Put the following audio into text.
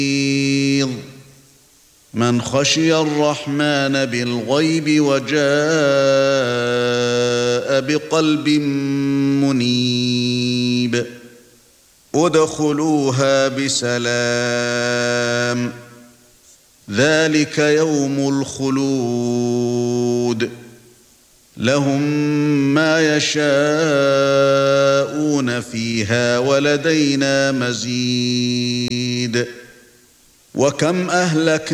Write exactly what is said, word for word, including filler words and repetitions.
من خشي الرحمن بالغيب وجاء بقلب منيب ادخلوها بسلام ذلك يوم الخلود لهم ما يشاءون فيها ولدينا مزيد وكم أهلكنا